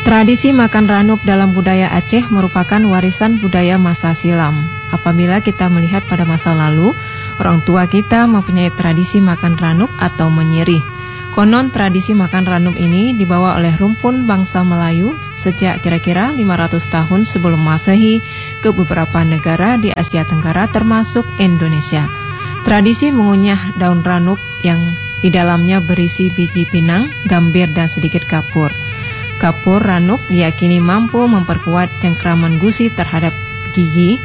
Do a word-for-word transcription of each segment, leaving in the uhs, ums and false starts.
Tradisi makan ranub dalam budaya Aceh merupakan warisan budaya masa silam. Apabila kita melihat pada masa lalu, orang tua kita mempunyai tradisi makan ranub atau menyirih. Konon tradisi makan ranub ini dibawa oleh rumpun bangsa Melayu sejak kira-kira lima ratus tahun sebelum Masehi ke beberapa negara di Asia Tenggara termasuk Indonesia. Tradisi mengunyah daun ranub yang di dalamnya berisi biji pinang, gambir, dan sedikit kapur. Kapur ranub diyakini mampu memperkuat cengkraman gusi terhadap gigi.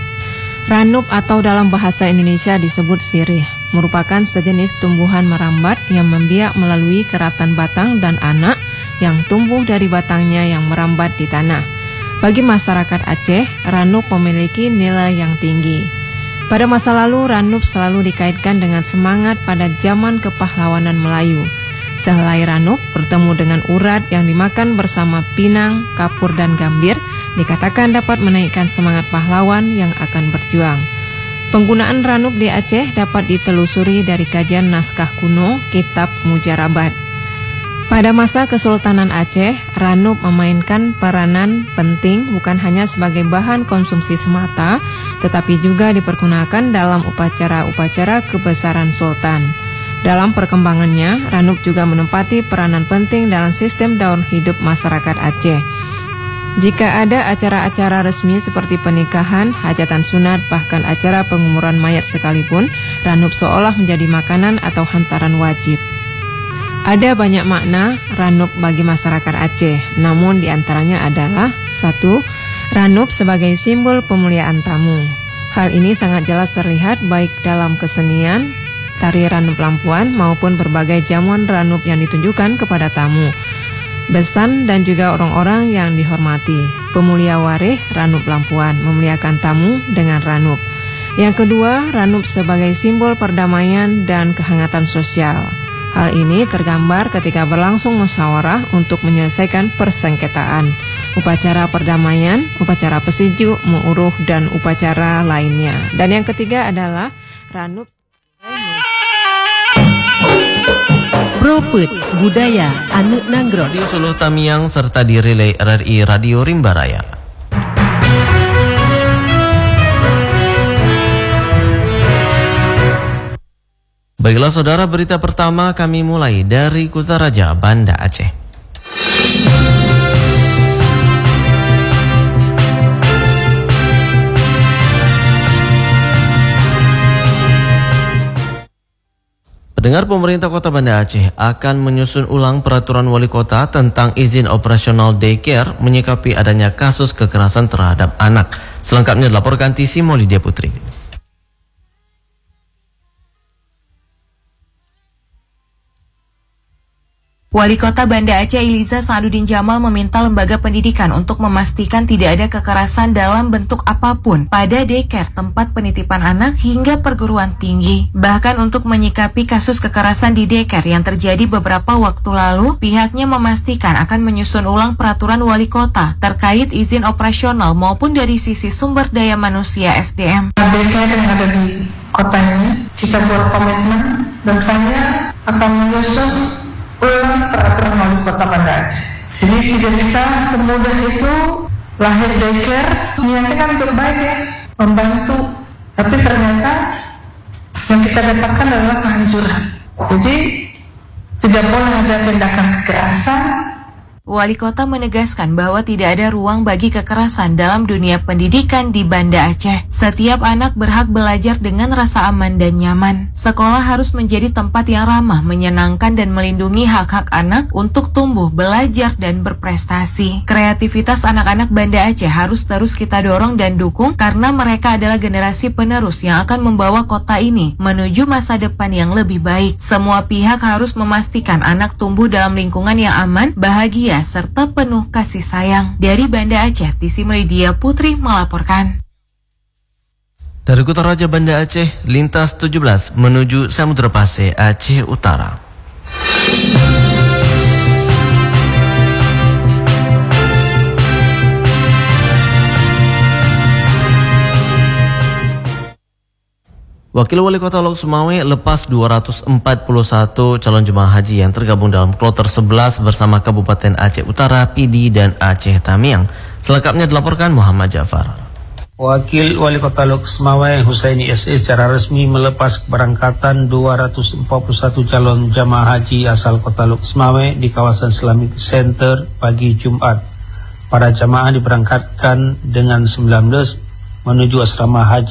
Ranub atau dalam bahasa Indonesia disebut sirih, merupakan sejenis tumbuhan merambat yang membiak melalui keratan batang dan anak yang tumbuh dari batangnya yang merambat di tanah. Bagi masyarakat Aceh, ranub memiliki nilai yang tinggi. Pada masa lalu, ranub selalu dikaitkan dengan semangat pada zaman kepahlawanan Melayu. Sehelai ranub bertemu dengan urat yang dimakan bersama pinang, kapur, dan gambir dikatakan dapat menaikkan semangat pahlawan yang akan berjuang. Penggunaan ranub di Aceh dapat ditelusuri dari kajian naskah kuno Kitab Mujarabat. Pada masa Kesultanan Aceh, ranub memainkan peranan penting bukan hanya sebagai bahan konsumsi semata, tetapi juga dipergunakan dalam upacara-upacara kebesaran sultan. Dalam perkembangannya, ranub juga menempati peranan penting dalam sistem daur hidup masyarakat Aceh. Jika ada acara-acara resmi seperti pernikahan, hajatan sunat, bahkan acara penguburan mayat sekalipun, ranub seolah menjadi makanan atau hantaran wajib. Ada banyak makna ranub bagi masyarakat Aceh, namun diantaranya adalah satu. Ranub sebagai simbol pemuliaan tamu. Hal ini sangat jelas terlihat baik dalam kesenian, tari ranub lampuan maupun berbagai jamuan ranub yang ditunjukkan kepada tamu, besan dan juga orang-orang yang dihormati. Pemulia warih ranub lampuan memuliakan tamu dengan ranub. Yang kedua, ranub sebagai simbol perdamaian dan kehangatan sosial. Hal ini tergambar ketika berlangsung musyawarah untuk menyelesaikan persengketaan, upacara perdamaian, upacara pesejuk, mu'uruh, dan upacara lainnya. Dan yang ketiga adalah ranub Propet Budaya Anu Nanggroe di Suluh Tamiang serta di Relay R R I Radio Rimba Raya. Baiklah saudara, berita pertama kami mulai dari Kutaraja, Banda Aceh. Pendengar, pemerintah Kota Banda Aceh akan menyusun ulang peraturan wali kota tentang izin operasional daycare menyikapi adanya kasus kekerasan terhadap anak. Selengkapnya dilaporkan Tisi Maulidia Putri. Wali Kota Banda Aceh Iliza Sa'adudin Jamal meminta lembaga pendidikan untuk memastikan tidak ada kekerasan dalam bentuk apapun pada daycare, tempat penitipan anak, hingga perguruan tinggi. Bahkan untuk menyikapi kasus kekerasan di daycare yang terjadi beberapa waktu lalu, pihaknya memastikan akan menyusun ulang peraturan wali kota terkait izin operasional maupun dari sisi sumber daya manusia S D M. Daycare yang ada di kota ini, kita buat komitmen dan saya akan menyusun ulang peraturan wali kota Banda Aceh. Jadi tidak bisa semudah itu lahir daycare, niatnya kan untuk baik ya, membantu, tapi ternyata yang kita dapatkan adalah kehancuran. Jadi tidak boleh ada tindakan kekerasan. Wali kota menegaskan bahwa tidak ada ruang bagi kekerasan dalam dunia pendidikan di Banda Aceh. Setiap anak berhak belajar dengan rasa aman dan nyaman. Sekolah harus menjadi tempat yang ramah, menyenangkan, dan melindungi hak-hak anak untuk tumbuh, belajar, dan berprestasi. Kreativitas anak-anak Banda Aceh harus terus kita dorong dan dukung karena mereka adalah generasi penerus yang akan membawa kota ini menuju masa depan yang lebih baik. Semua pihak harus memastikan anak tumbuh dalam lingkungan yang aman, bahagia, serta penuh kasih sayang. Dari Banda Aceh, Tisi Maulidia Putri melaporkan. Dari Kutaraja Banda Aceh, lintas tujuh belas menuju Samudra Pasir, Aceh Utara. Wakil Wali Kota Lok Sumawe lepas dua ratus empat puluh satu calon jemaah haji yang tergabung dalam kloter sebelas bersama Kabupaten Aceh Utara, Pidi, dan Aceh Tamiang. Selengkapnya dilaporkan Muhammad Jafar. Wakil Wali Kota Lok Sumawe Husaini S E secara resmi melepas keberangkatan dua ratus empat puluh satu calon jamaah haji asal Kota Lok Sumawe di kawasan Islamic Center pagi Jumat. Para jamaah diberangkatkan dengan sembilan belas menuju asrama haji